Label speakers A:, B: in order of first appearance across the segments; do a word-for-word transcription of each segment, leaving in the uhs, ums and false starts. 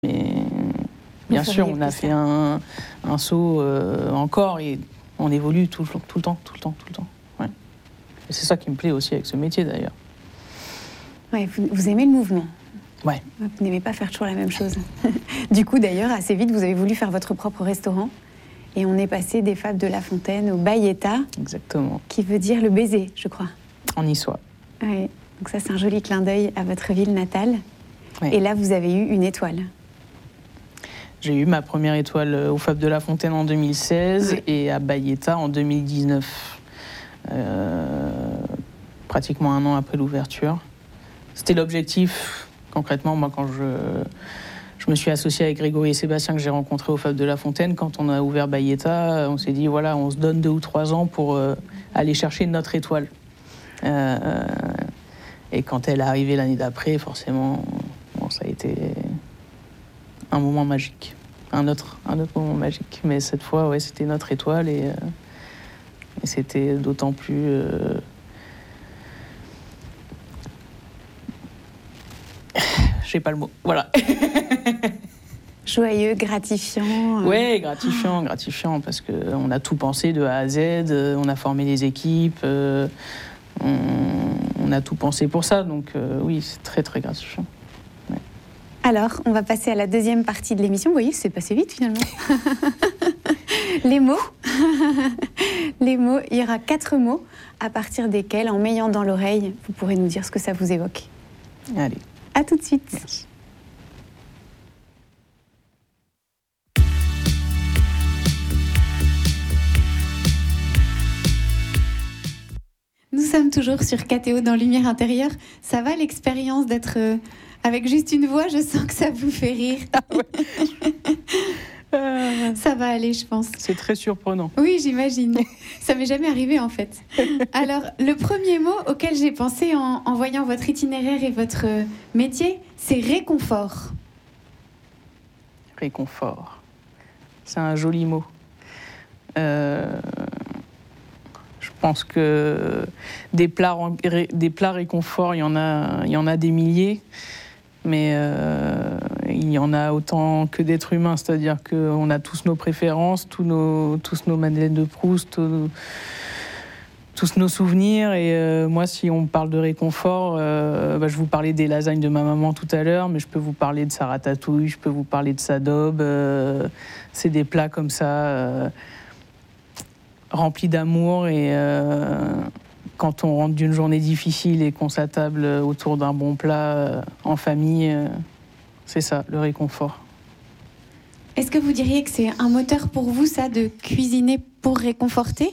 A: Mais bien sûr, on a fait un, un saut euh, encore et on évolue tout, tout le temps, tout le temps, tout le temps. Ouais. Et c'est ça qui me plaît aussi avec ce métier d'ailleurs.
B: Ouais, vous, vous aimez le mouvement.
A: Ouais.
B: Vous n'aimez pas faire toujours la même chose. Du coup, d'ailleurs, assez vite, vous avez voulu faire votre propre restaurant. Et on est passé des Fables de La Fontaine au Bayeta.
A: Exactement.
B: Qui veut dire le baiser, je crois.
A: En niçois.
B: Ouais. Donc ça, c'est un joli clin d'œil à votre ville natale.
A: Ouais.
B: Et là, vous avez eu une étoile.
A: J'ai eu ma première étoile aux Fables de La Fontaine en deux mille seize ouais. et à Bayeta en deux mille dix-neuf. Euh, pratiquement un an après l'ouverture. C'était l'objectif, concrètement, moi, quand je, je me suis associé avec Grégory et Sébastien, que j'ai rencontrés aux Fables de La Fontaine. Quand on a ouvert Bayeta, on s'est dit, voilà, on se donne deux ou trois ans pour euh, aller chercher notre étoile. Euh, et quand elle est arrivée l'année d'après, forcément, bon, ça a été un moment magique. Un autre, un autre moment magique. Mais cette fois, ouais, c'était notre étoile et, euh, et c'était d'autant plus... Euh, j'ai pas le mot, voilà.
B: Joyeux, gratifiant.
A: Ouais, gratifiant, gratifiant, parce qu'on a tout pensé de A à Z, on a formé les équipes, euh, on, on a tout pensé pour ça, donc euh, oui, c'est très très gratifiant. Ouais.
B: Alors, on va passer à la deuxième partie de l'émission. Vous voyez, c'est passé vite finalement. Les mots. Les mots, il y aura quatre mots à partir desquels, en m'ayant dans l'oreille, vous pourrez nous dire ce que ça vous évoque.
A: Allez.
B: À tout de suite.
A: Merci.
B: Nous sommes toujours sur K T O dans Lumière Intérieure. Ça va l'expérience d'être euh, avec juste une voix? Je sens que ça vous fait rire.
A: Ah ouais. euh...
B: Ça va aller, je pense.
A: C'est très surprenant.
B: Oui, j'imagine. Ça m'est jamais arrivé en fait. Alors, le premier mot auquel j'ai pensé en, en voyant votre itinéraire et votre métier, c'est réconfort.
A: Réconfort. C'est un joli mot. Euh... Je pense que des plats, des plats réconfort, il y en a, il y en a des milliers, mais euh, il y en a autant que d'êtres humains, c'est-à-dire qu'on a tous nos préférences, tous nos, tous nos madeleines de Proust, tous, tous nos souvenirs. Et euh, moi, si on parle de réconfort, euh, bah, je vous parlais des lasagnes de ma maman tout à l'heure, mais je peux vous parler de sa ratatouille, je peux vous parler de sa daube. Euh, c'est des plats comme ça. Euh, rempli d'amour et euh, quand on rentre d'une journée difficile et qu'on s'attable autour d'un bon plat euh, en famille, euh, c'est ça, le réconfort.
B: Est-ce que vous diriez que c'est un moteur pour vous, ça, de cuisiner pour réconforter?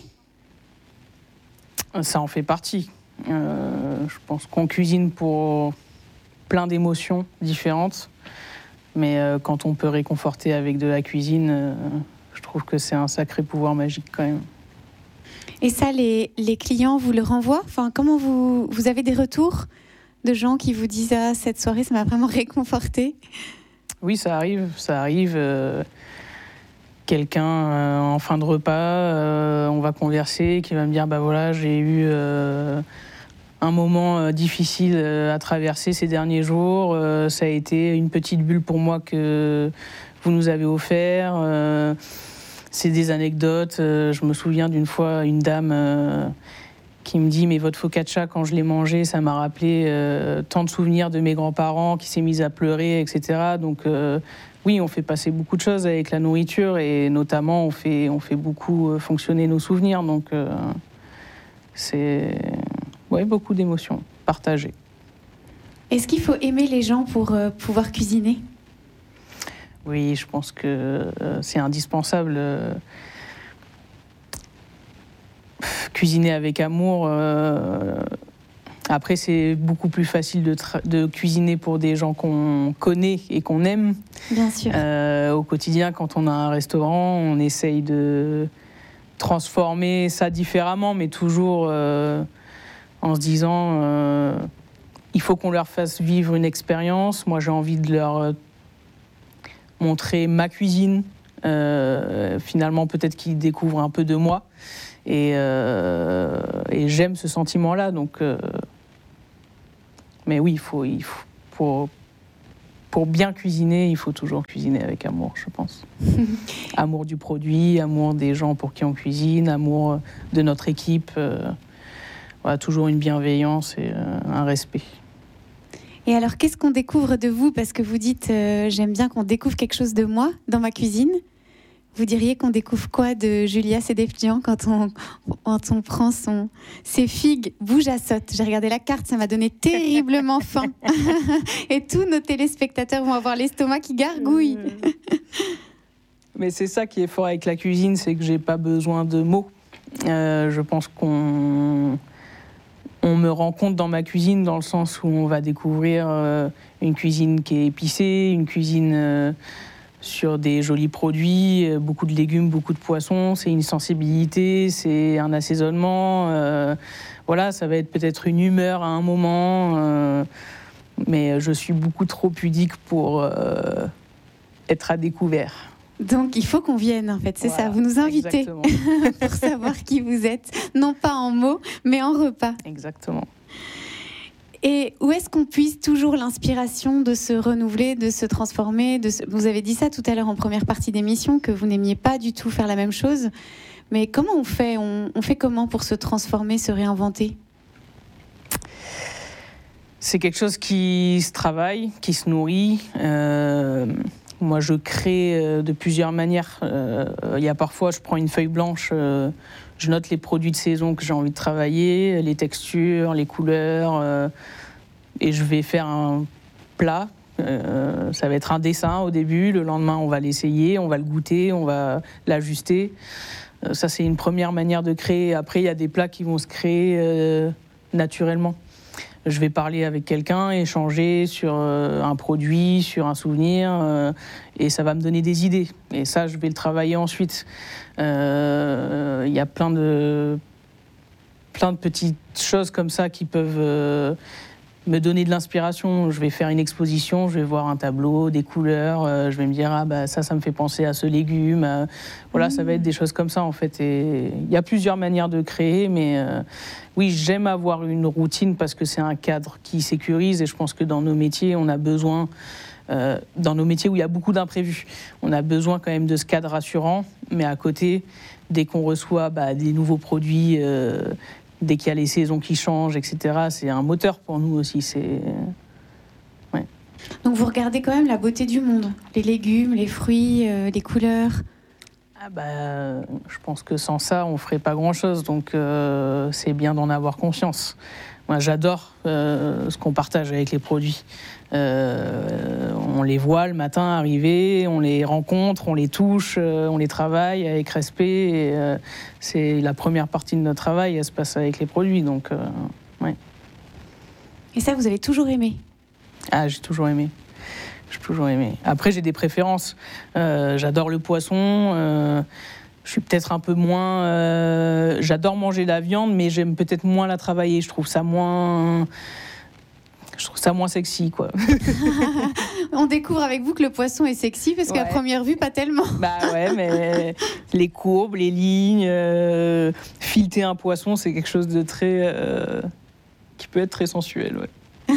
A: Ça en fait partie. Euh, je pense qu'on cuisine pour plein d'émotions différentes, mais euh, quand on peut réconforter avec de la cuisine, euh, je trouve que c'est un sacré pouvoir magique quand même.
B: Et ça, les, les clients vous le renvoient? Enfin, comment vous, vous avez des retours de gens qui vous disent « Ah, cette soirée, ça m'a vraiment réconforté ».
A: Oui, ça arrive. Ça arrive. Euh, quelqu'un, euh, en fin de repas, euh, on va converser, qui va me dire « Bah voilà, j'ai eu euh, un moment euh, difficile euh, à traverser ces derniers jours. Euh, ça a été une petite bulle pour moi que vous nous avez offert. Euh, » C'est des anecdotes. Euh, je me souviens d'une fois, une dame euh, qui me dit « Mais votre focaccia, quand je l'ai mangé, ça m'a rappelé euh, tant de souvenirs de mes grands-parents qui s'est mise à pleurer, et cetera » Donc euh, oui, on fait passer beaucoup de choses avec la nourriture et notamment, on fait, on fait beaucoup fonctionner nos souvenirs. Donc euh, c'est ouais, beaucoup d'émotions partagées.
B: Est-ce qu'il faut aimer les gens pour euh, pouvoir cuisiner ?
A: Oui, je pense que euh, c'est indispensable. Euh, cuisiner avec amour. Euh, après, c'est beaucoup plus facile de, tra- de cuisiner pour des gens qu'on connaît et qu'on aime.
B: Bien sûr.
A: Euh, au quotidien, quand on a un restaurant, on essaye de transformer ça différemment, mais toujours euh, en se disant euh, il faut qu'on leur fasse vivre une expérience. Moi, j'ai envie de leur montrer ma cuisine. Euh, finalement, peut-être qu'ils découvrent un peu de moi. Et, euh, et j'aime ce sentiment-là. Donc, euh, mais oui, il faut, il faut, pour, pour bien cuisiner, il faut toujours cuisiner avec amour, je pense. Amour du produit, amour des gens pour qui on cuisine, amour de notre équipe. Euh, voilà, toujours une bienveillance et euh, un respect.
B: Et alors, qu'est-ce qu'on découvre de vous? Parce que vous dites, euh, j'aime bien qu'on découvre quelque chose de moi dans ma cuisine. Vous diriez qu'on découvre quoi de Julia Sedefjian quand on, quand on prend son, ses figues bouge à sotte? J'ai regardé la carte, ça m'a donné terriblement faim. Et tous nos téléspectateurs vont avoir l'estomac qui gargouille.
A: Mais c'est ça qui est fort avec la cuisine, c'est que j'ai pas besoin de mots. Euh, je pense qu'on on me rend compte dans ma cuisine dans le sens où on va découvrir euh, une cuisine qui est épicée, une cuisine... Euh, sur des jolis produits, beaucoup de légumes, beaucoup de poissons. C'est une sensibilité, c'est un assaisonnement. Euh, voilà, ça va être peut-être une humeur à un moment. Euh, mais je suis beaucoup trop pudique pour euh, être à découvert.
B: Donc il faut qu'on vienne, en fait, c'est voilà, ça. Vous nous invitez pour savoir qui vous êtes. Non pas en mots, mais en repas.
A: Exactement.
B: Et où est-ce qu'on puise toujours l'inspiration de se renouveler, de se transformer de se... Vous avez dit ça tout à l'heure en première partie d'émission, que vous n'aimiez pas du tout faire la même chose. Mais comment on fait on, on fait comment pour se transformer, se réinventer?
A: C'est quelque chose qui se travaille, qui se nourrit. Euh, moi, je crée de plusieurs manières. Euh, il y a parfois, je prends une feuille blanche... Euh, Je note les produits de saison que j'ai envie de travailler, les textures, les couleurs, euh, et je vais faire un plat. Euh, ça va être un dessin au début, le lendemain on va l'essayer, on va le goûter, on va l'ajuster. Euh, ça c'est une première manière de créer. Après il y a des plats qui vont se créer euh, naturellement. Je vais parler avec quelqu'un, échanger sur euh, un produit, sur un souvenir, euh, et ça va me donner des idées. Et ça, je vais le travailler ensuite. Il euh, y a plein de, plein de petites choses comme ça qui peuvent euh, me donner de l'inspiration. Je vais faire une exposition, je vais voir un tableau, des couleurs, euh, je vais me dire ah bah ça, ça me fait penser à ce légume. Euh, voilà, mmh. Ça va être des choses comme ça en fait. Et il y a plusieurs manières de créer, mais euh, oui, j'aime avoir une routine parce que c'est un cadre qui sécurise. Et je pense que dans nos métiers, on a besoin, euh, dans nos métiers où il y a beaucoup d'imprévus, on a besoin quand même de ce cadre rassurant. Mais à côté, dès qu'on reçoit bah, des nouveaux produits. Euh, Dès qu'il y a les saisons qui changent, et cetera, c'est un moteur pour nous aussi. C'est... Ouais.
B: Donc vous regardez quand même la beauté du monde, les légumes, les fruits, euh, les couleurs.
A: Ah bah, je pense que sans ça, on ne ferait pas grand-chose. Donc euh, c'est bien d'en avoir conscience. Moi, j'adore euh, ce qu'on partage avec les produits. Euh, on les voit le matin arriver, on les rencontre, on les touche, euh, on les travaille avec respect. Et, euh, c'est la première partie de notre travail, elle se passe avec les produits. Donc, euh, ouais.
B: Et ça, vous avez toujours aimé?
A: Ah, j'ai toujours aimé. J'ai toujours aimé. Après, j'ai des préférences. Euh, j'adore le poisson. Euh, je suis peut-être un peu moins... Euh, j'adore manger la viande, mais j'aime peut-être moins la travailler. Je trouve ça moins... Je trouve ça moins sexy, quoi.
B: On découvre avec vous que le poisson est sexy, parce qu'à ouais. première vue, pas tellement.
A: Bah ouais, mais les courbes, les lignes, euh, fileter un poisson, c'est quelque chose de très... Euh, qui peut être très sensuel, ouais.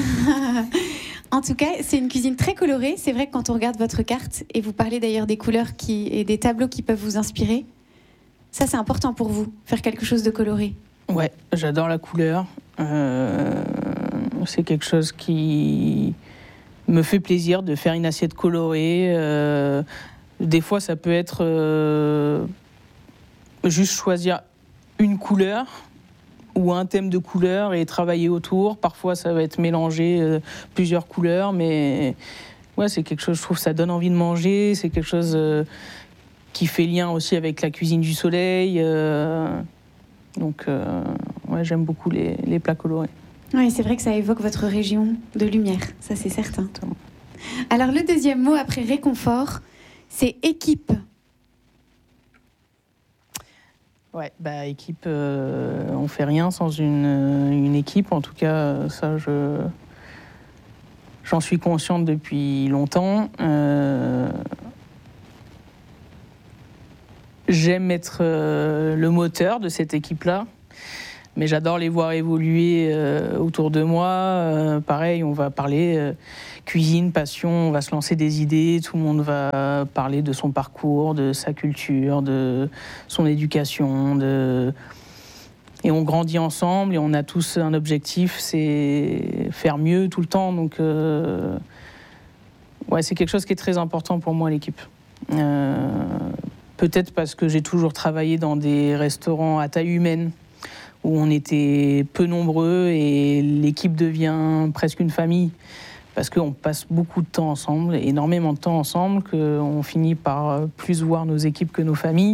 B: En tout cas, c'est une cuisine très colorée. C'est vrai que quand on regarde votre carte, et vous parlez d'ailleurs des couleurs qui, et des tableaux qui peuvent vous inspirer, ça c'est important pour vous, faire quelque chose de coloré.
A: Ouais, j'adore la couleur. Euh, c'est quelque chose qui me fait plaisir de faire une assiette colorée. Euh, des fois, ça peut être euh, juste choisir une couleur ou un thème de couleur et travailler autour. Parfois, ça va être mélanger euh, plusieurs couleurs, mais ouais, c'est quelque chose, je trouve, ça donne envie de manger. C'est quelque chose euh, qui fait lien aussi avec la cuisine du soleil. Euh, donc, euh, ouais, j'aime beaucoup les, les plats colorés.
B: Oui, c'est vrai que ça évoque votre région de lumière, ça c'est certain. Alors, le deuxième mot après réconfort, c'est équipe.
A: Ouais, bah équipe, euh, on fait rien sans une, une équipe. En tout cas, ça, je, j'en suis consciente depuis longtemps. Euh, j'aime être euh, le moteur de cette équipe-là. mais j'adore les voir évoluer euh, autour de moi. Euh, pareil, on va parler euh, cuisine, passion, on va se lancer des idées, tout le monde va parler de son parcours, de sa culture, de son éducation, de... et on grandit ensemble et on a tous un objectif, c'est faire mieux tout le temps. Donc, euh... ouais, c'est quelque chose qui est très important pour moi, l'équipe. Euh... Peut-être parce que j'ai toujours travaillé dans des restaurants à taille humaine, où on était peu nombreux et l'équipe devient presque une famille, parce qu'on passe beaucoup de temps ensemble, énormément de temps ensemble, qu'on finit par plus voir nos équipes que nos familles.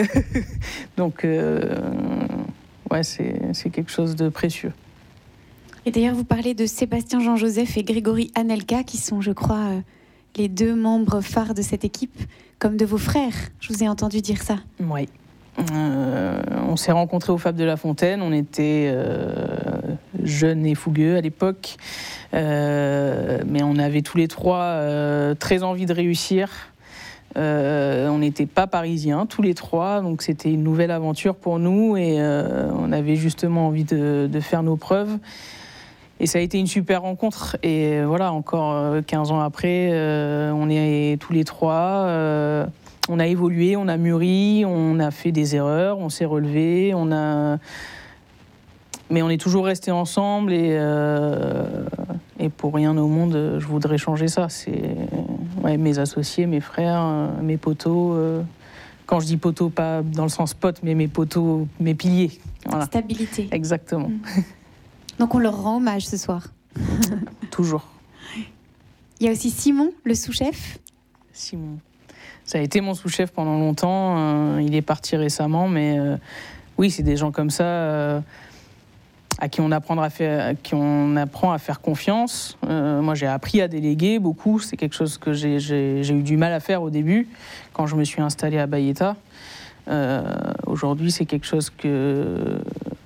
A: Donc, euh, ouais, c'est, c'est quelque chose de précieux.
B: Et d'ailleurs, vous parlez de Sébastien Jean-Joseph et Grégory Anelka, qui sont, je crois, les deux membres phares de cette équipe, comme de vos frères. Je vous ai entendu dire ça.
A: Oui. Euh, on s'est rencontrés au Fab de la Fontaine. On était euh, jeunes et fougueux à l'époque. Euh, mais on avait tous les trois euh, très envie de réussir. Euh, on n'était pas parisiens, tous les trois. Donc c'était une nouvelle aventure pour nous. Et euh, on avait justement envie de, de faire nos preuves. Et ça a été une super rencontre. Et voilà, encore quinze ans après, euh, on est tous les trois. Euh, on a évolué, on a mûri, on a fait des erreurs, on s'est relevé, on a... mais on est toujours restés ensemble. Et, euh, et pour rien au monde, je voudrais changer ça. C'est ouais, mes associés, mes frères, mes poteaux. Euh, quand je dis poteaux, pas dans le sens pote, mais mes poteaux, mes piliers. Voilà.
B: Stabilité.
A: Exactement.
B: Mmh. Donc on leur rend hommage ce soir.
A: Toujours.
B: Il y a aussi Simon, le sous-chef.
A: Simon. Ça a été mon sous-chef pendant longtemps. Euh, il est parti récemment, mais euh, oui, c'est des gens comme ça euh, à qui on, apprend à faire, à qui on apprend à faire confiance. Euh, moi, j'ai appris à déléguer beaucoup. C'est quelque chose que j'ai, j'ai, j'ai eu du mal à faire au début, quand je me suis installée à Bayeta. Euh, aujourd'hui, c'est quelque chose que...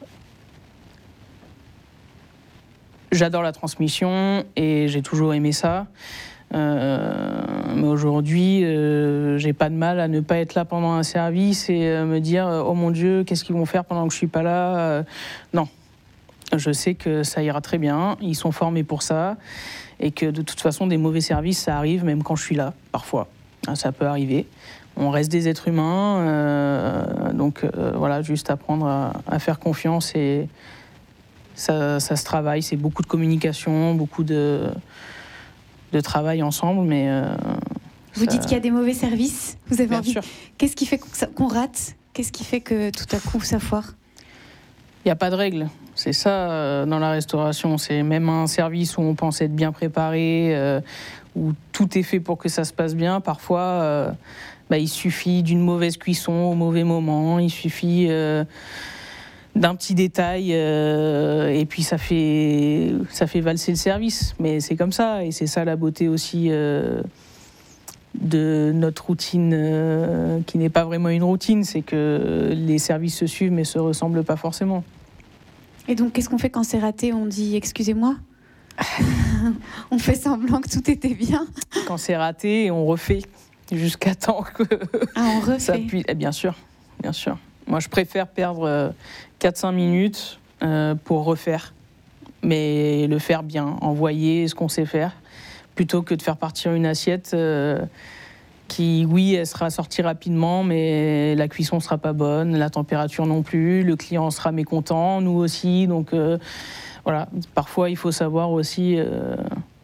A: J'adore la transmission et j'ai toujours aimé ça. Euh, mais aujourd'hui, euh, j'ai pas de mal à ne pas être là pendant un service et euh, me dire « Oh mon Dieu, qu'est-ce qu'ils vont faire pendant que je suis pas là ?» euh, Non. Je sais que ça ira très bien, ils sont formés pour ça et que de toute façon, des mauvais services, ça arrive même quand je suis là, parfois. Ça peut arriver. On reste des êtres humains, euh, donc euh, voilà, juste apprendre à, à faire confiance et... Ça, ça se travaille, c'est beaucoup de communication, beaucoup de, de travail ensemble, mais... Euh,
B: Vous ça... dites qu'il y a des mauvais services, vous avez
A: Bien
B: envie...
A: sûr.
B: Qu'est-ce qui fait qu'on rate ? Qu'est-ce qui fait que tout à coup ça foire ?
A: Il n'y a pas de règle, c'est ça euh, dans la restauration, c'est même un service où on pense être bien préparé, euh, où tout est fait pour que ça se passe bien, parfois euh, bah, il suffit d'une mauvaise cuisson au mauvais moment, il suffit... Euh, d'un petit détail euh, et puis ça fait, ça fait valser le service. Mais c'est comme ça et c'est ça la beauté aussi euh, de notre routine euh, qui n'est pas vraiment une routine, c'est que les services se suivent mais se ressemblent pas forcément.
B: Et donc qu'est-ce qu'on fait quand c'est raté ? On dit excusez-moi ? On fait semblant que tout était bien ?
A: Quand c'est raté, on refait jusqu'à temps que
B: ah, on refait.
A: Ça puisse... eh, bien sûr, bien sûr. Moi, je préfère perdre quatre à cinq minutes euh, pour refaire, mais le faire bien, envoyer ce qu'on sait faire, plutôt que de faire partir une assiette euh, qui, oui, elle sera sortie rapidement, mais la cuisson ne sera pas bonne, la température non plus, le client sera mécontent, nous aussi. Donc, euh, voilà, parfois, il faut savoir aussi... Euh,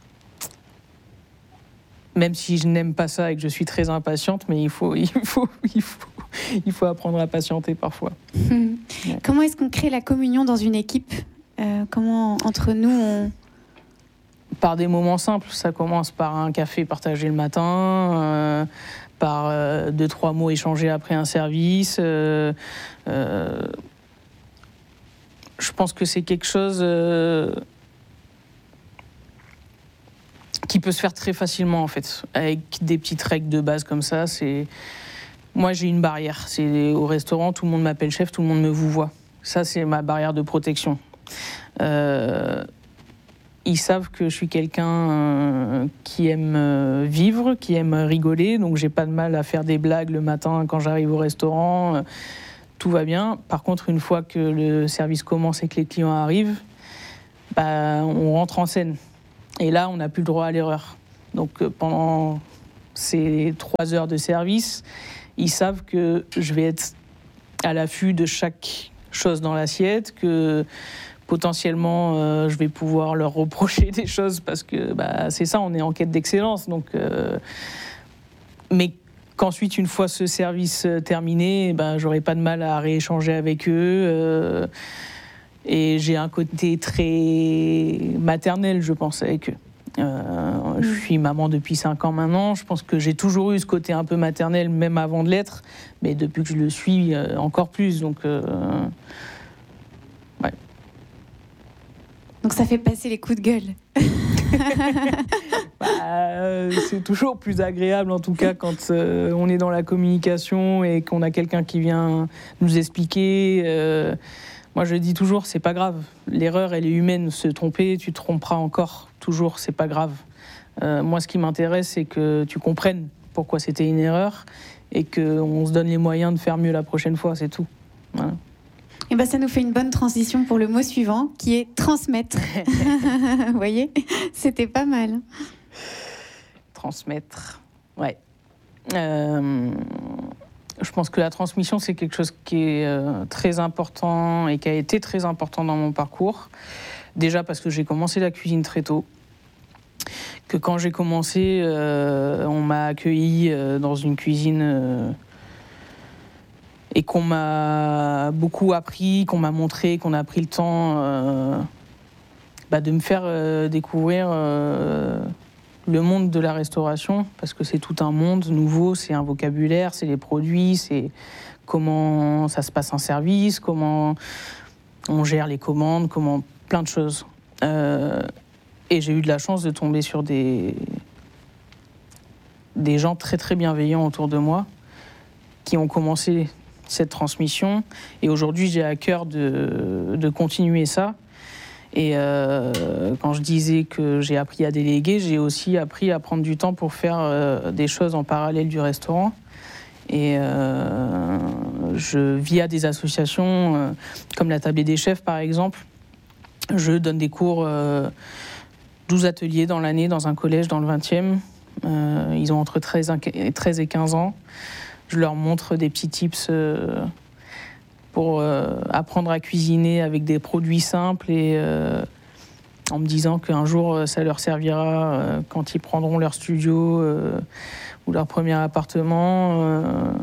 A: même si je n'aime pas ça et que je suis très impatiente, mais il faut, il faut, il faut, il faut apprendre à patienter parfois.
B: Mmh. Ouais. Comment est-ce qu'on crée la communion dans une équipe ? euh, Comment, entre nous, on...
A: Par des moments simples. Ça commence par un café partagé le matin, euh, par euh, deux, trois mots échangés après un service. Euh, euh, je pense que c'est quelque chose... Euh, qui peut se faire très facilement en fait, avec des petites règles de base comme ça. C'est... Moi j'ai une barrière, c'est au restaurant, tout le monde m'appelle chef, tout le monde me vouvoie. Ça c'est ma barrière de protection. Euh... Ils savent que je suis quelqu'un euh, qui aime euh, vivre, qui aime rigoler, donc j'ai pas de mal à faire des blagues le matin quand j'arrive au restaurant. tout va bien. Par contre, une fois que le service commence et que les clients arrivent, bah, on rentre en scène. Et là, on n'a plus le droit à l'erreur. Donc euh, pendant ces trois heures de service, ils savent que je vais être à l'affût de chaque chose dans l'assiette, que potentiellement euh, je vais pouvoir leur reprocher des choses parce que bah, c'est ça, on est en quête d'excellence. Donc, euh, mais qu'ensuite, une fois ce service terminé, bah, j'aurai pas de mal à rééchanger avec eux. Euh, et j'ai un côté très maternel, je pense, avec eux. Euh, je suis maman depuis cinq ans maintenant. Je pense que j'ai toujours eu ce côté un peu maternel, même avant de l'être. Mais depuis que je le suis, euh, encore plus. Donc, euh, ouais.
B: Donc ça fait passer les coups de gueule.
A: bah, euh, c'est toujours plus agréable, en tout cas, quand euh, on est dans la communication et qu'on a quelqu'un qui vient nous expliquer. Euh, moi, je dis toujours, c'est pas grave. L'erreur, elle est humaine. Se tromper, tu te tromperas encore. Toujours, c'est pas grave. Euh, moi, ce qui m'intéresse, c'est que tu comprennes pourquoi c'était une erreur et qu'on se donne les moyens de faire mieux la prochaine fois, c'est tout. Voilà.
B: Et ben, ça nous fait une bonne transition pour le mot suivant, qui est transmettre. Vous voyez, c'était pas mal.
A: Transmettre, ouais. Euh, je pense que la transmission, c'est quelque chose qui est euh, très important et qui a été très important dans mon parcours. Déjà parce que j'ai commencé la cuisine très tôt. Que quand j'ai commencé, euh, on m'a accueilli euh, dans une cuisine euh, et qu'on m'a beaucoup appris, qu'on m'a montré, qu'on a pris le temps euh, bah, de me faire euh, découvrir euh, le monde de la restauration, parce que c'est tout un monde nouveau, c'est un vocabulaire, c'est les produits, c'est comment ça se passe en service, comment on gère les commandes, comment plein de choses. Euh, et j'ai eu de la chance de tomber sur des, des gens très très bienveillants autour de moi qui ont commencé cette transmission. Et aujourd'hui, j'ai à cœur de, de continuer ça. Et euh, quand je disais que j'ai appris à déléguer, j'ai aussi appris à prendre du temps pour faire euh, des choses en parallèle du restaurant. Et euh, je, via des associations euh, comme la Tablée des Chefs, par exemple, je donne des cours, euh, douze ateliers dans l'année dans un collège dans le vingtième. Euh, ils ont entre treize et quinze ans. Je leur montre des petits tips euh, pour euh, apprendre à cuisiner avec des produits simples et euh, en me disant qu'un jour ça leur servira euh, quand ils prendront leur studio euh, ou leur premier appartement. Euh,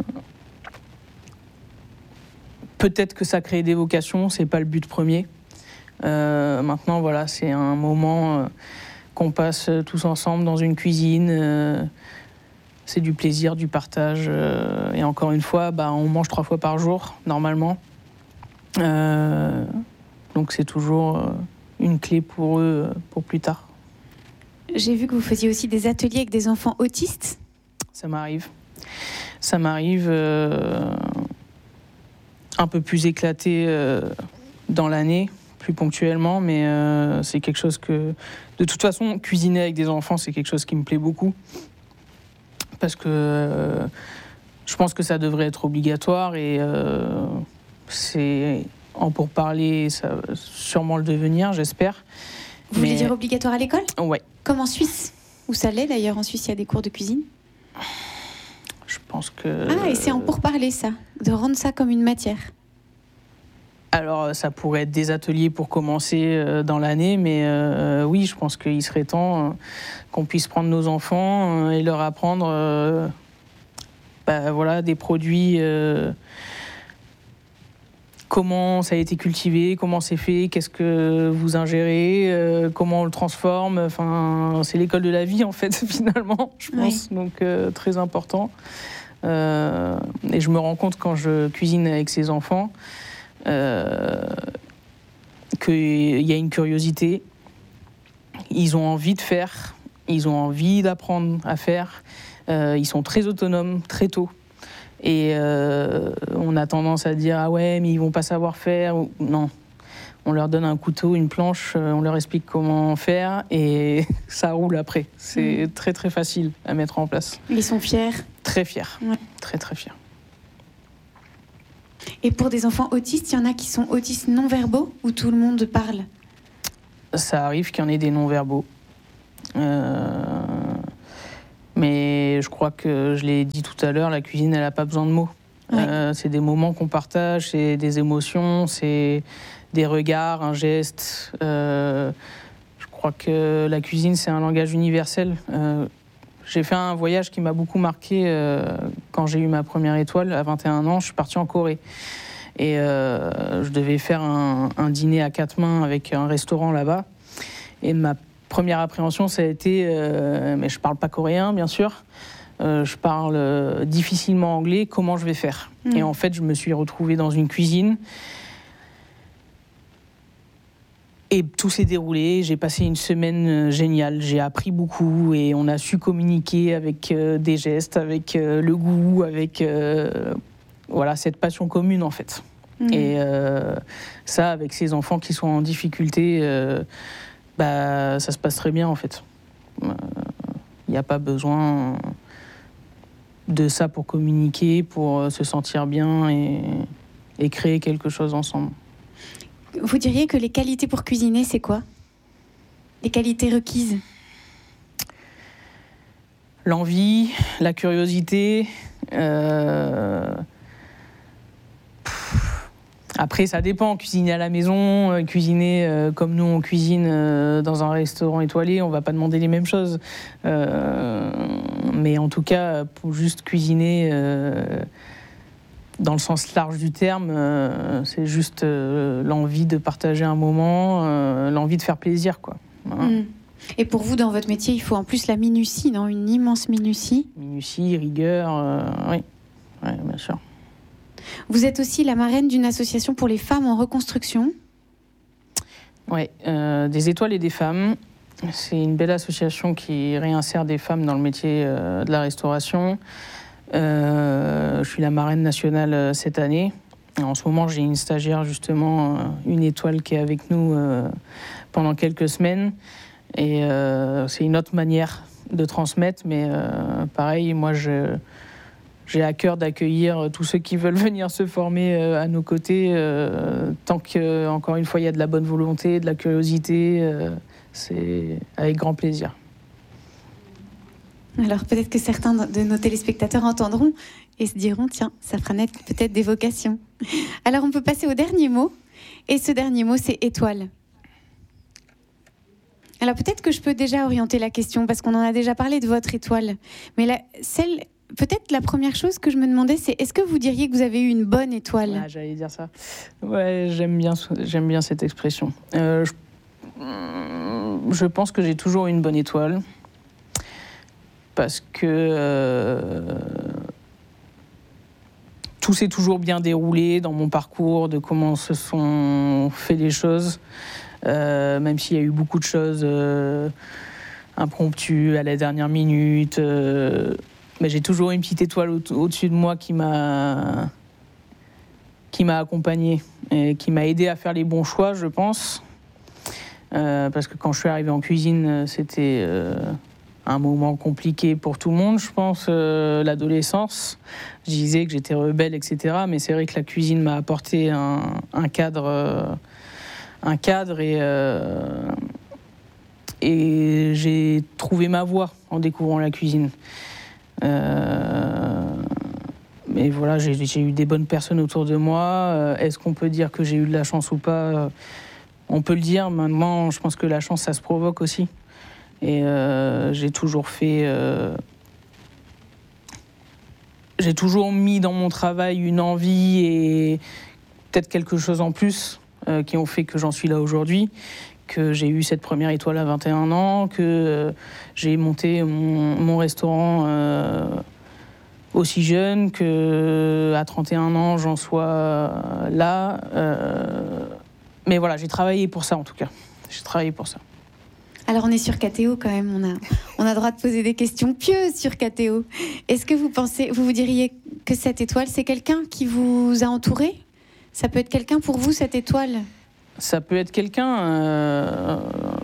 A: peut-être que ça crée des vocations, c'est pas le but premier. Euh, maintenant, voilà, c'est un moment euh, qu'on passe tous ensemble dans une cuisine. Euh, c'est du plaisir, du partage. Euh, et encore une fois, bah, on mange trois fois par jour, normalement. Euh, donc c'est toujours euh, une clé pour eux, euh, pour plus tard.
B: J'ai vu que vous faisiez aussi des ateliers avec des enfants autistes.
A: Ça m'arrive. Ça m'arrive euh, un peu plus éclaté euh, dans l'année, plus ponctuellement, mais euh, c'est quelque chose que... De toute façon, cuisiner avec des enfants, c'est quelque chose qui me plaît beaucoup. Parce que euh, je pense que ça devrait être obligatoire et euh, c'est en pourparler, ça va sûrement le devenir, j'espère.
B: Vous
A: mais...
B: voulez dire obligatoire à l'école ?
A: Ouais.
B: Comme en Suisse, où ça l'est d'ailleurs. En Suisse, il y a des cours de cuisine.
A: Je pense que...
B: Ah, et c'est en pourparler ça, de rendre ça comme une matière.
A: Alors, ça pourrait être des ateliers pour commencer euh, dans l'année, mais euh, oui, je pense qu'il serait temps euh, qu'on puisse prendre nos enfants euh, et leur apprendre euh, bah, voilà, des produits, euh, comment ça a été cultivé, comment c'est fait, qu'est-ce que vous ingérez, euh, comment on le transforme. Enfin, c'est l'école de la vie, en fait, finalement, je pense, oui. Donc euh, très important. Euh, et je me rends compte quand je cuisine avec ces enfants, Euh, qu'il y a une curiosité, ils ont envie de faire, ils ont envie d'apprendre à faire, euh, ils sont très autonomes très tôt et euh, on a tendance à dire ah ouais mais ils vont pas savoir faire. Non, on leur donne un couteau, une planche, on leur explique comment faire et ça roule après. C'est mmh. très très facile à mettre en place.
B: Ils sont fiers.
A: Très fiers,
B: ouais.
A: très très fiers.
B: Et pour des enfants autistes, il y en a qui sont autistes non-verbaux ou tout le monde parle ?
A: Ça arrive qu'il y en ait des non-verbaux. Euh... Mais je crois que je l'ai dit tout à l'heure, la cuisine, elle n'a pas besoin de mots. Ouais. Euh, c'est des moments qu'on partage, c'est des émotions, c'est des regards, un geste. Euh... Je crois que la cuisine, c'est un langage universel. Euh... J'ai fait un voyage qui m'a beaucoup marqué euh, quand j'ai eu ma première étoile. À vingt et un ans, je suis partie en Corée. Et euh, je devais faire un, un dîner à quatre mains avec un restaurant là-bas. Et ma première appréhension, ça a été... Euh, mais je ne parle pas coréen, bien sûr. Euh, je parle euh, difficilement anglais. Comment je vais faire ? mmh. Et en fait, je me suis retrouvée dans une cuisine. Et tout s'est déroulé, j'ai passé une semaine géniale, j'ai appris beaucoup et on a su communiquer avec euh, des gestes, avec euh, le goût, avec euh, voilà, cette passion commune en fait. Mmh. Et euh, ça, avec ces enfants qui sont en difficulté, euh, bah, ça se passe très bien en fait. Il euh, n'y a pas besoin de ça pour communiquer, pour se sentir bien et, et créer quelque chose ensemble.
B: Vous diriez que les qualités pour cuisiner, c'est quoi ? Les qualités requises ?
A: L'envie, la curiosité. Euh... Après, ça dépend. Cuisiner à la maison, euh, cuisiner euh, comme nous on cuisine euh, dans un restaurant étoilé, on ne va pas demander les mêmes choses. Euh... Mais en tout cas, pour juste cuisiner... Euh... Dans le sens large du terme, euh, c'est juste euh, l'envie de partager un moment, euh, l'envie de faire plaisir, quoi. Voilà.
B: Mmh. Et pour vous, dans votre métier, il faut en plus la minutie, non ? Une immense minutie.
A: Minutie, rigueur, euh, oui. oui, bien sûr.
B: Vous êtes aussi la marraine d'une association pour les femmes en reconstruction.
A: Oui, euh, des étoiles et des femmes. C'est une belle association qui réinsère des femmes dans le métier euh, de la restauration. Euh, je suis la marraine nationale cette année. En ce moment, j'ai une stagiaire, justement, une étoile qui est avec nous euh, pendant quelques semaines. Et euh, c'est une autre manière de transmettre, mais euh, pareil, moi, je, j'ai à cœur d'accueillir tous ceux qui veulent venir se former euh, à nos côtés, euh, tant que, encore une fois, il y a de la bonne volonté, de la curiosité, euh, c'est avec grand plaisir.
B: Alors peut-être que certains de nos téléspectateurs entendront et se diront, tiens, ça fera naître peut-être des vocations. Alors on peut passer au dernier mot, et ce dernier mot, c'est étoile. Alors peut-être que je peux déjà orienter la question, parce qu'on en a déjà parlé de votre étoile, mais la, celle, peut-être la première chose que je me demandais, c'est est-ce que vous diriez que vous avez eu une bonne étoile ?
A: Ah, j'allais dire ça. Ouais, j'aime bien, j'aime bien cette expression. Euh, je, je pense que j'ai toujours eu une bonne étoile. Parce que euh, tout s'est toujours bien déroulé dans mon parcours, de comment se sont fait les choses, euh, même s'il y a eu beaucoup de choses euh, impromptues à la dernière minute. Euh, mais j'ai toujours une petite étoile au- au-dessus de moi qui m'a, qui m'a accompagnée et qui m'a aidé à faire les bons choix, je pense. Euh, parce que quand je suis arrivée en cuisine, c'était... Euh, un moment compliqué pour tout le monde, je pense, euh, l'adolescence. Je disais que j'étais rebelle, et cetera. Mais c'est vrai que la cuisine m'a apporté un, un cadre, euh, un cadre et, euh, et j'ai trouvé ma voie en découvrant la cuisine. Euh, mais voilà, j'ai, j'ai eu des bonnes personnes autour de moi. Euh, est-ce qu'on peut dire que j'ai eu de la chance ou pas ? On peut le dire. Maintenant, je pense que la chance, ça se provoque aussi. Et euh, j'ai toujours fait... Euh, j'ai toujours mis dans mon travail une envie et peut-être quelque chose en plus euh, qui ont fait que j'en suis là aujourd'hui, que j'ai eu cette première étoile à vingt et un ans, que euh, j'ai monté mon, mon restaurant euh, aussi jeune, qu'à trente et un ans, j'en sois là. Euh, mais voilà, j'ai travaillé pour ça en tout cas. J'ai travaillé pour ça.
B: Alors on est sur K T O quand même, on a, on a droit de poser des questions pieuses sur K T O. Est-ce que vous pensez, vous vous diriez que cette étoile, c'est quelqu'un qui vous a entouré ? Ça peut être quelqu'un pour vous, cette étoile ?
A: Ça peut être quelqu'un... Euh,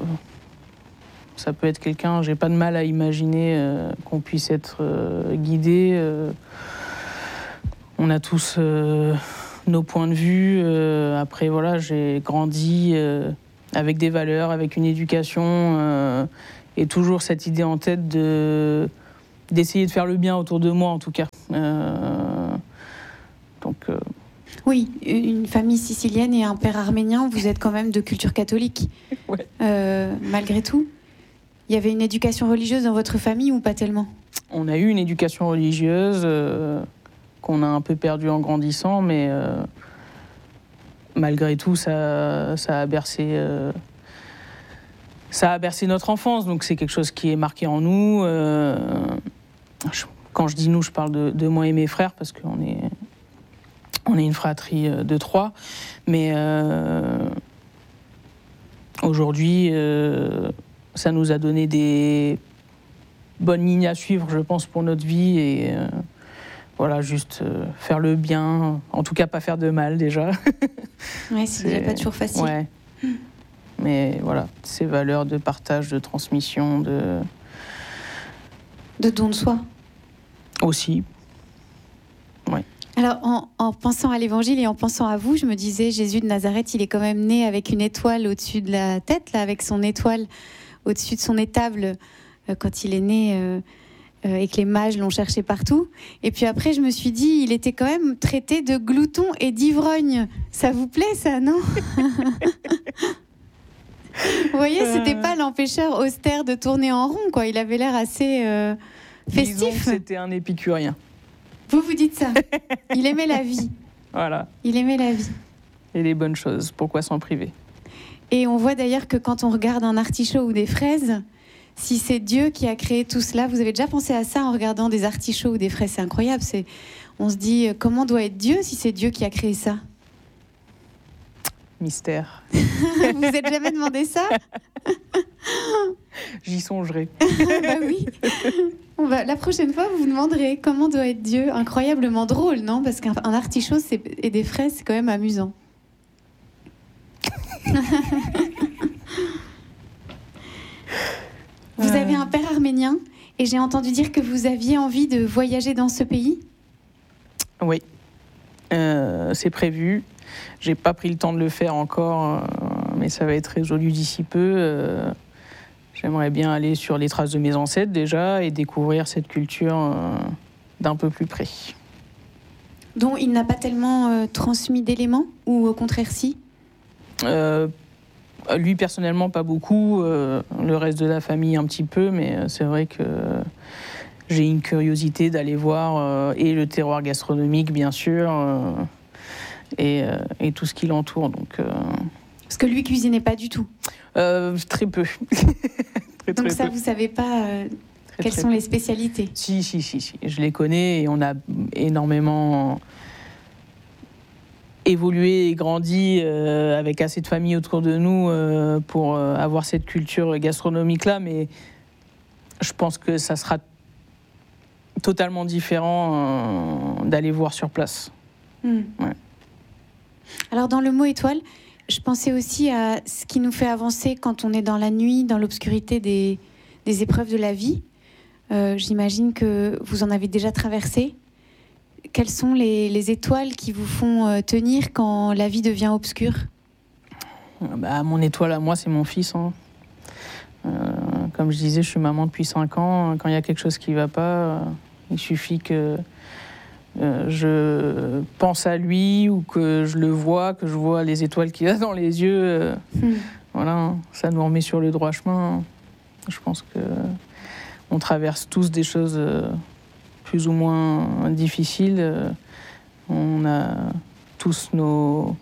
A: ça peut être quelqu'un, j'ai pas de mal à imaginer euh, qu'on puisse être euh, guidé. Euh, on a tous... Euh, nos points de vue. Euh, après, voilà, j'ai grandi euh, avec des valeurs, avec une éducation, euh, et toujours cette idée en tête de, d'essayer de faire le bien autour de moi, en tout cas. Euh, donc... Euh,
B: Oui, une famille sicilienne et un père arménien, vous êtes quand même de culture catholique,
A: ouais.
B: euh, malgré tout. Il y avait une éducation religieuse dans votre famille ou pas tellement ?
A: On a eu une éducation religieuse euh, qu'on a un peu perdue en grandissant, mais euh, malgré tout, ça, ça a bercé, euh, ça a bercé notre enfance. Donc c'est quelque chose qui est marqué en nous. Euh, je, quand je dis nous, je parle de, de moi et mes frères parce qu'on est, on est une fratrie de trois. Mais euh, aujourd'hui, euh, ça nous a donné des bonne ligne à suivre, je pense, pour notre vie. Et euh, voilà, juste euh, faire le bien, en tout cas pas faire de mal déjà.
B: Ouais, c'est déjà pas toujours facile.
A: Ouais. Mais voilà, ces valeurs de partage, de transmission, de...
B: De don de soi.
A: Aussi. Ouais.
B: Alors, en, en pensant à l'Évangile et en pensant à vous, je me disais, Jésus de Nazareth, il est quand même né avec une étoile au-dessus de la tête, là, avec son étoile au-dessus de son étable, quand il est né euh, euh, et que les mages l'ont cherché partout. Et puis après, je me suis dit, il était quand même traité de glouton et d'ivrogne. Ça vous plaît, ça, non ? Vous voyez, c'était pas l'empêcheur austère de tourner en rond, quoi. Il avait l'air assez euh, festif.
A: Disons que c'était un épicurien.
B: Vous vous dites ça. Il aimait la vie.
A: Voilà.
B: Il aimait la vie.
A: Et les bonnes choses. Pourquoi s'en priver ?
B: Et on voit d'ailleurs que quand on regarde un artichaut ou des fraises, si c'est Dieu qui a créé tout cela, vous avez déjà pensé à ça en regardant des artichauts ou des fraises ? C'est incroyable. C'est... On se dit, comment doit être Dieu si c'est Dieu qui a créé ça ?
A: Mystère.
B: Vous vous êtes jamais demandé ça ?
A: J'y songerai.
B: Bah oui. On va, la prochaine fois, vous vous demanderez comment doit être Dieu. Incroyablement drôle, non ? Parce qu'un un artichaut c'est, et des fraises, c'est quand même amusant. Vous avez un père arménien et j'ai entendu dire que vous aviez envie de voyager dans ce pays ?
A: Oui, euh, c'est prévu. J'ai pas pris le temps de le faire encore, euh, mais ça va être résolu d'ici peu. Euh, j'aimerais bien aller sur les traces de mes ancêtres déjà et découvrir cette culture euh, d'un peu plus près.
B: Dont il n'a pas tellement euh, transmis d'éléments ou au contraire si ?
A: euh, Lui personnellement pas beaucoup, euh, le reste de la famille un petit peu, mais c'est vrai que j'ai une curiosité d'aller voir euh, et le terroir gastronomique bien sûr. Euh, Et, euh, et tout ce qui l'entoure. Donc, euh...
B: Parce que lui cuisinait pas du tout.
A: Euh, très peu. très,
B: donc
A: très
B: ça,
A: peu.
B: vous savez pas euh,
A: très,
B: quelles
A: très
B: sont
A: peu.
B: les spécialités ?
A: Si, si, si, si. Je les connais et on a énormément évolué et grandi euh, avec assez de familles autour de nous euh, pour euh, avoir cette culture gastronomique-là. Mais je pense que ça sera totalement différent euh, d'aller voir sur place.
B: Mmh.
A: Ouais.
B: Alors dans le mot étoile, je pensais aussi à ce qui nous fait avancer quand on est dans la nuit, dans l'obscurité des, des épreuves de la vie. Euh, j'imagine que vous en avez déjà traversé. Quelles sont les, les étoiles qui vous font euh, tenir quand la vie devient obscure ?
A: Bah, mon étoile à moi, c'est mon fils. Hein. Euh, comme je disais, je suis maman depuis cinq ans. Quand il y a quelque chose qui ne va pas, euh, il suffit que Euh, je pense à lui ou que je le vois, que je vois les étoiles qu'il a dans les yeux. Euh, mmh. Voilà, ça nous remet sur le droit chemin. Je pense que on traverse tous des choses euh, plus ou moins difficiles. Euh, on a tous nos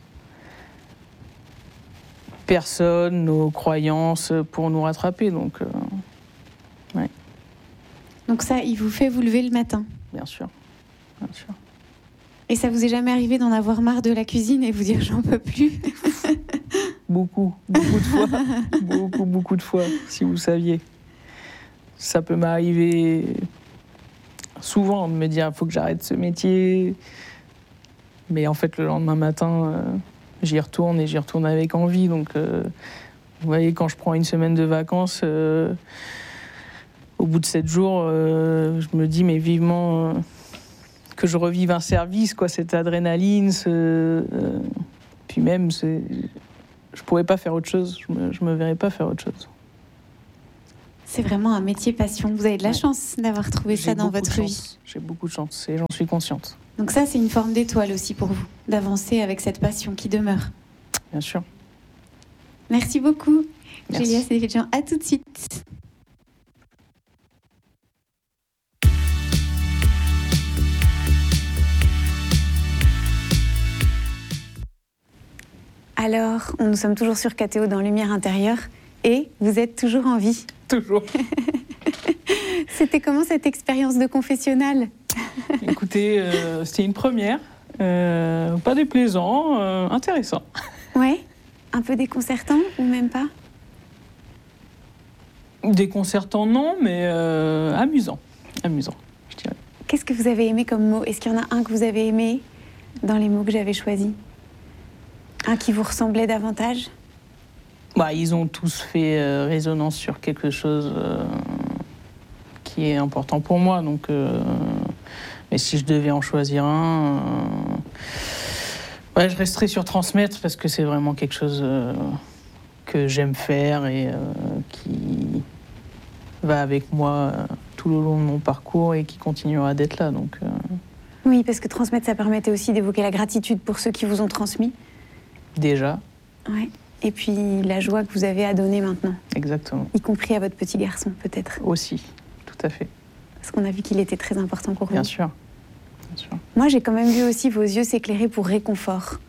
A: personnes, nos croyances pour nous rattraper. Donc, euh, ouais.
B: Donc ça, il vous fait vous lever le matin ?
A: Bien sûr. Bien sûr.
B: Et ça vous est jamais arrivé d'en avoir marre de la cuisine et vous dire j'en peux plus ?
A: Beaucoup, beaucoup de fois. beaucoup, beaucoup de fois, si vous saviez. Ça peut m'arriver souvent de me dire il faut que j'arrête ce métier. Mais en fait, le lendemain matin, euh, j'y retourne et j'y retourne avec envie. Donc, euh, vous voyez, quand je prends une semaine de vacances, euh, au bout de sept jours, euh, je me dis mais vivement... Euh, que je revive un service, quoi, cette adrénaline, ce, euh, puis même, c'est, je pourrais pas faire autre chose, je me, je me verrais pas faire autre chose.
B: C'est vraiment un métier passion. Vous avez de la ouais. chance d'avoir trouvé
A: J'ai
B: ça dans votre vie.
A: J'ai beaucoup de chance et j'en suis consciente.
B: Donc ça, c'est une forme d'étoile aussi pour vous, d'avancer avec cette passion qui demeure.
A: Bien sûr.
B: Merci beaucoup.
A: Merci.
B: Julia Sédéfiant, à tout de suite. Alors, nous sommes toujours sur K T O dans Lumière intérieure et vous êtes toujours en vie.
A: Toujours.
B: C'était comment cette expérience de confessionnal ?
A: Écoutez, euh, c'était une première, euh, pas déplaisant, euh, intéressant.
B: Ouais, un peu déconcertant ou même pas ?
A: Déconcertant non, mais euh, amusant, amusant, je dirais.
B: Qu'est-ce que vous avez aimé comme mot ? Est-ce qu'il y en a un que vous avez aimé dans les mots que j'avais choisis ? Un qui vous ressemblait davantage ?
A: Bah, ils ont tous fait euh, résonance sur quelque chose euh, qui est important pour moi. Donc, euh, mais si je devais en choisir un, euh, ouais, je resterais sur transmettre parce que c'est vraiment quelque chose euh, que j'aime faire et euh, qui va avec moi euh, tout le long de mon parcours et qui continuera d'être là. Donc, euh...
B: Oui, parce que transmettre, ça permettait aussi d'évoquer la gratitude pour ceux qui vous ont transmis.
A: Déjà.
B: Ouais. Et puis la joie que vous avez à donner maintenant.
A: Exactement.
B: Y compris à votre petit garçon, peut-être.
A: Aussi, tout à fait.
B: Parce qu'on a vu qu'il était très important pour vous.
A: Bien sûr. Bien sûr.
B: Moi, j'ai quand même vu aussi vos yeux s'éclairer pour réconfort.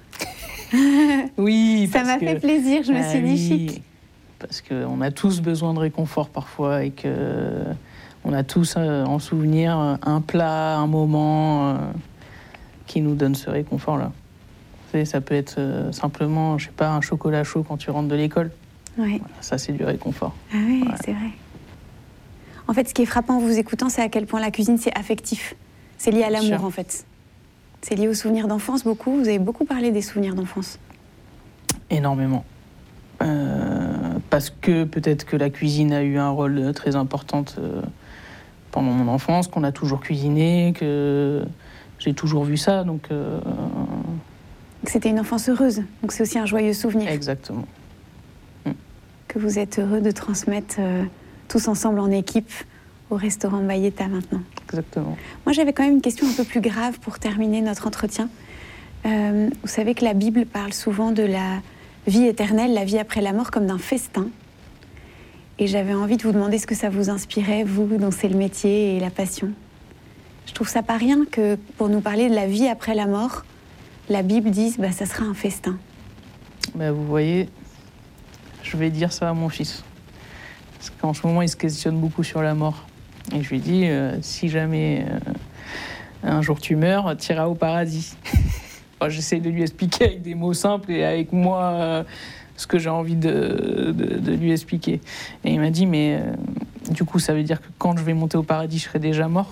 A: Oui,
B: ça m'a
A: que...
B: fait plaisir, je me
A: ah,
B: suis dit
A: oui,
B: chic.
A: Parce qu'on a tous besoin de réconfort parfois et qu'on a tous en souvenir un plat, un moment euh, qui nous donne ce réconfort-là. Ça peut être euh, simplement, je sais pas, un chocolat chaud quand tu rentres de l'école.
B: Ouais.
A: Voilà, ça, c'est du réconfort.
B: Ah oui,
A: ouais.
B: C'est vrai. En fait, ce qui est frappant en vous écoutant, c'est à quel point la cuisine, c'est affectif. C'est lié à l'amour,
A: Sûr.
B: En fait. C'est lié aux souvenirs d'enfance, beaucoup. Vous avez beaucoup parlé des souvenirs d'enfance.
A: Énormément. Euh, parce que peut-être que la cuisine a eu un rôle très important euh, pendant mon enfance, qu'on a toujours cuisiné, que j'ai toujours vu ça, donc... Euh,
B: C'était une enfance heureuse, donc c'est aussi un joyeux souvenir.
A: Exactement. Mm.
B: Que vous êtes heureux de transmettre euh, tous ensemble en équipe au restaurant Bayeta maintenant.
A: Exactement.
B: Moi, j'avais quand même une question un peu plus grave pour terminer notre entretien. Euh, vous savez que la Bible parle souvent de la vie éternelle, la vie après la mort, comme d'un festin. Et j'avais envie de vous demander ce que ça vous inspirait, vous, dont c'est le métier et la passion. Je trouve ça pas rien que pour nous parler de la vie après la mort, la Bible dit bah, ça sera un festin.
A: Bah, vous voyez, je vais dire ça à mon fils. Parce qu'en ce moment, il se questionne beaucoup sur la mort. Et je lui dis, euh, si jamais euh, un jour tu meurs, tu iras au paradis. Enfin, j'essaie de lui expliquer avec des mots simples et avec moi euh, ce que j'ai envie de, de, de lui expliquer. Et il m'a dit, mais euh, du coup, ça veut dire que quand je vais monter au paradis, je serai déjà mort.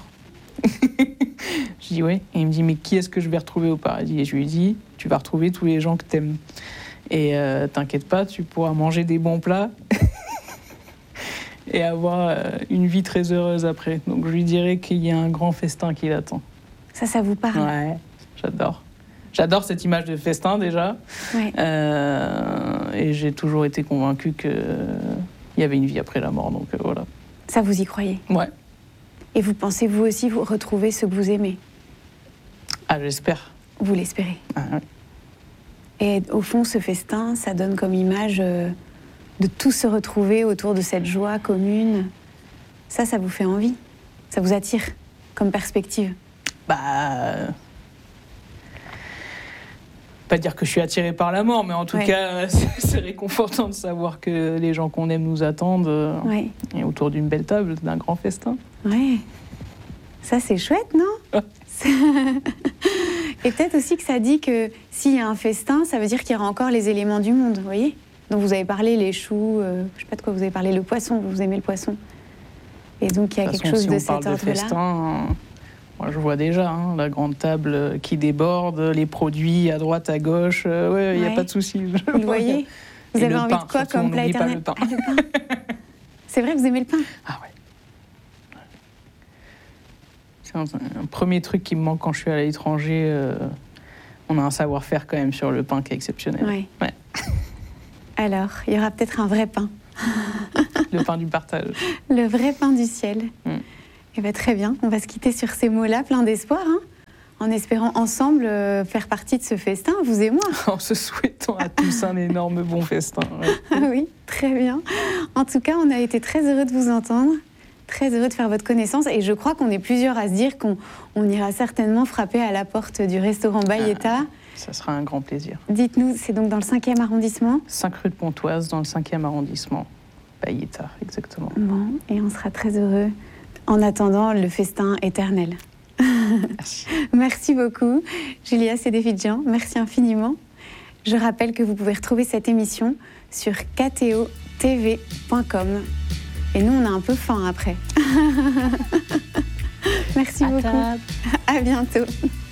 A: Je dis oui. Et il me dit, mais qui est-ce que je vais retrouver au paradis ? Et je lui dis, tu vas retrouver tous les gens que t'aimes. Et euh, t'inquiète pas, tu pourras manger des bons plats et avoir euh, une vie très heureuse après. Donc je lui dirais qu'il y a un grand festin qui l'attend.
B: Ça, ça vous parle ?
A: Ouais, j'adore. J'adore cette image de festin déjà.
B: Ouais.
A: Euh, et j'ai toujours été convaincue qu'il y avait une vie après la mort. Donc euh, voilà.
B: Ça, vous y croyez ?
A: Ouais.
B: Et vous pensez, vous aussi, vous retrouver ce que vous aimez ?
A: Ah, j'espère.
B: Vous l'espérez.
A: Ah, ouais.
B: Et au fond, ce festin, ça donne comme image euh, de tous se retrouver autour de cette joie commune. Ça, ça vous fait envie ? Ça vous attire comme perspective ?
A: Bah... Euh... Pas dire que je suis attirée par la mort, mais en tout ouais. cas, c'est, c'est réconfortant de savoir que les gens qu'on aime nous attendent euh,
B: ouais.
A: et autour d'une belle table, d'un grand festin.
B: Ouais. Ça, c'est chouette, non ? Et peut-être aussi que ça dit que s'il y a un festin, ça veut dire qu'il y aura encore les éléments du monde, vous voyez ? Donc vous avez parlé, les choux, euh, je sais pas de quoi vous avez parlé, le poisson, vous aimez le poisson. Et donc il y a
A: de
B: quelque
A: façon,
B: chose
A: si
B: de
A: on
B: cet
A: parle de
B: ordre-là.
A: Festin, moi, je vois déjà hein, la grande table qui déborde, les produits à droite, à gauche. Euh, ouais, il n'y a
B: ouais.
A: pas de souci.
B: Vous le voyez ? Vous
A: Et
B: avez
A: le
B: envie
A: pain,
B: de quoi
A: surtout,
B: comme
A: on
B: plat
A: n'oublie pas
B: éternel ?
A: le pain.
B: Ah, le pain. C'est vrai, vous aimez le pain ?
A: Ah ouais. C'est Un, un premier truc qui me manque quand je suis à l'étranger, euh, on a un savoir-faire quand même sur le pain qui est exceptionnel.
B: Ouais.
A: Ouais.
B: Alors, il y aura peut-être un vrai pain.
A: Le pain du partage.
B: Le vrai pain du ciel.
A: Mm.
B: Eh bien, très bien, on va se quitter sur ces mots-là, plein d'espoir, hein, en espérant ensemble euh, faire partie de ce festin, vous et moi.
A: En se souhaitant à tous un énorme bon festin. Ouais.
B: Ah oui, très bien. En tout cas, on a été très heureux de vous entendre, très heureux de faire votre connaissance, et je crois qu'on est plusieurs à se dire qu'on on ira certainement frapper à la porte du restaurant Bayeta.
A: Ah, ça sera un grand plaisir.
B: Dites-nous, c'est donc dans le cinquième arrondissement?
A: cinq rue de Pontoise, dans le cinquième arrondissement. Bayeta, exactement.
B: Bon, et on sera très heureux en attendant le festin éternel.
A: Merci.
B: Merci beaucoup, Julia Sédéfidjian, merci infiniment. Je rappelle que vous pouvez retrouver cette émission sur k t o t v point com. Et nous, on a un peu faim après. Merci
A: À
B: beaucoup.
A: table.
B: À bientôt.